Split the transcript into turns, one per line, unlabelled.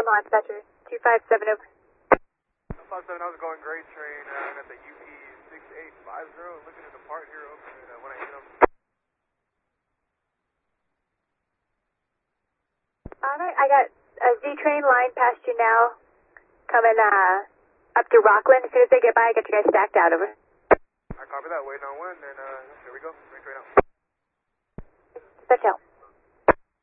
Law Dispatcher 257 over.
57, how's it going? Great train. I'm at the UP 6850. Looking to depart here over at 180.
Alright, I got a Z train line past you now. Coming up to Rockland. As soon as they get by, I get you guys stacked out over.
I copy that. Waiting on one, and here we go. Great train out.
Dispatch out.